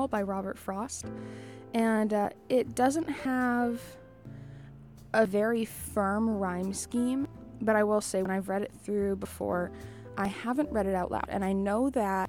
Wall by Robert Frost. And it doesn't have a very firm rhyme scheme, but I will say when I've read it through before, I haven't read it out loud. And I know that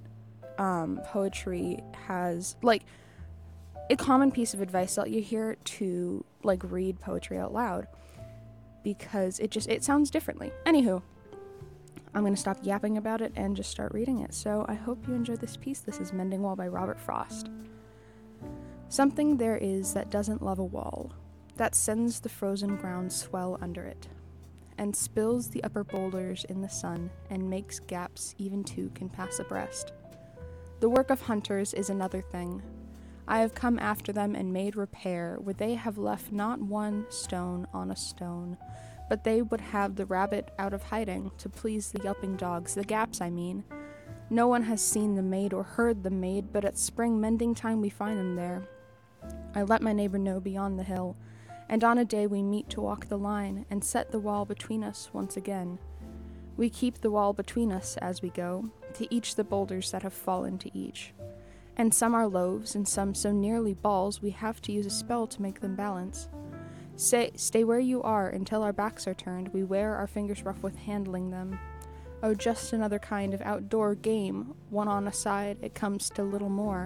poetry has, like, a common piece of advice that you hear to, like, read poetry out loud, because it sounds differently. Anywho, I'm going to stop yapping about it and just start reading it. So I hope you enjoyed this piece. This is Mending Wall by Robert Frost. Something there is that doesn't love a wall, that sends the frozen ground swell under it, and spills the upper boulders in the sun, and makes gaps even two can pass abreast. The work of hunters is another thing. I have come after them and made repair, where they have left not one stone on a stone, but they would have the rabbit out of hiding, to please the yelping dogs, the gaps I mean. No one has seen the maid or heard the maid, but at spring mending time we find them there. I let my neighbor know beyond the hill, and on a day we meet to walk the line, and set the wall between us once again. We keep the wall between us as we go, to each the boulders that have fallen to each. And some are loaves, and some so nearly balls we have to use a spell to make them balance. Stay where you are until our backs are turned, we wear our fingers rough with handling them. Oh, just another kind of outdoor game, one on a side, it comes to little more.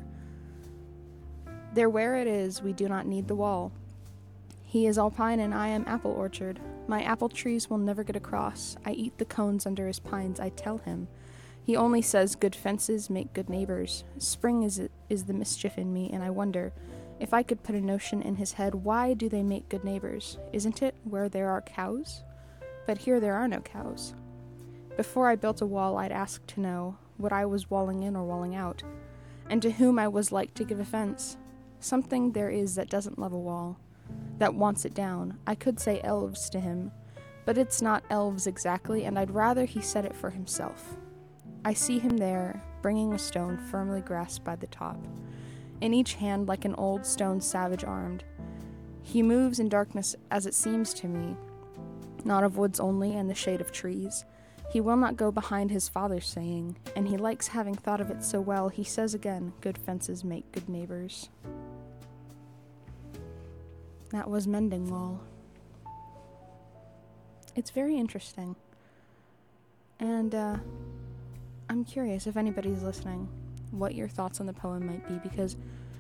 There where it is, we do not need the wall. He is alpine and I am apple orchard. My apple trees will never get across. I eat the cones under his pines, I tell him. He only says good fences make good neighbors. Spring is the mischief in me, and I wonder, if I could put a notion in his head, why do they make good neighbors? Isn't it where there are cows? But here there are no cows. Before I built a wall, I'd ask to know what I was walling in or walling out, and to whom I was like to give offense. Something there is that doesn't love a wall, that wants it down. I could say elves to him, but it's not elves exactly, and I'd rather he said it for himself. I see him there, bringing a stone firmly grasped by the top, in each hand like an old stone savage armed. He moves in darkness as it seems to me, not of woods only and the shade of trees. He will not go behind his father's saying, and he likes having thought of it so well, he says again, good fences make good neighbors. That was Mending Wall. It's very interesting. And I'm curious if anybody's listening, what your thoughts on the poem might be, because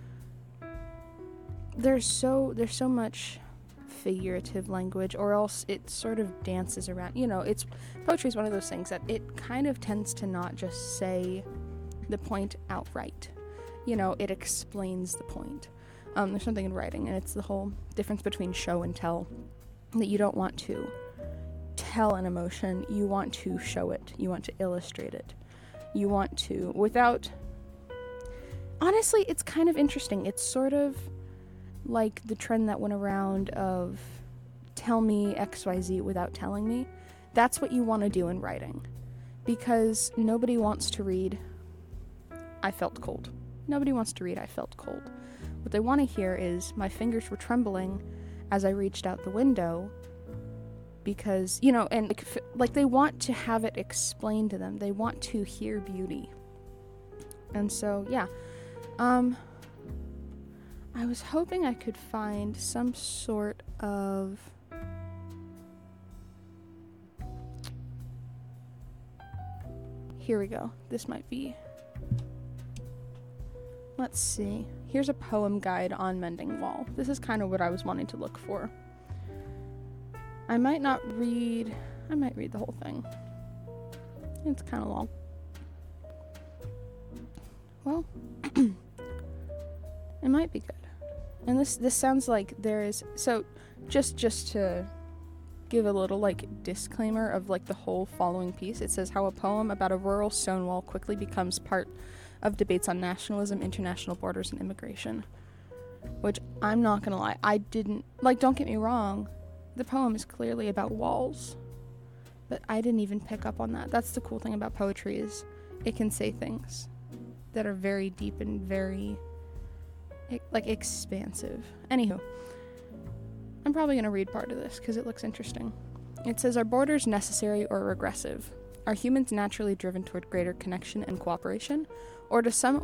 there's so much figurative language, or else it sort of dances around. Poetry is one of those things that it kind of tends to not just say the point outright. It explains the point. There's something in writing, and it's the whole difference between show and tell, that you don't want to tell an emotion, you want to show it, you want to illustrate it, you want to, without, honestly, it's kind of interesting. It's sort of like the trend that went around of tell me XYZ without telling me. That's what you want to do in writing, because nobody wants to read I felt cold. Nobody wants to read I felt cold. What they want to hear is my fingers were trembling as I reached out the window, because, and like they want to have it explained to them. They want to hear beauty. And so, yeah. I was hoping I could find some sort of here we go. This might be, let's see. Here's a poem guide on Mending Wall. This is kind of what I was wanting to look for. I might read the whole thing. It's kind of long. Well, it might be good. And this sounds like there is, so just to give a little disclaimer of the whole following piece. It says how a poem about a rural stone wall quickly becomes part of debates on nationalism, international borders, and immigration. Which, I'm not gonna lie, I didn't, don't get me wrong, the poem is clearly about walls, but I didn't even pick up on that. That's the cool thing about poetry, is it can say things that are very deep and very, expansive. Anywho, I'm probably gonna read part of this, because it looks interesting. It says, are borders necessary or regressive? Are humans naturally driven toward greater connection and cooperation? Or does some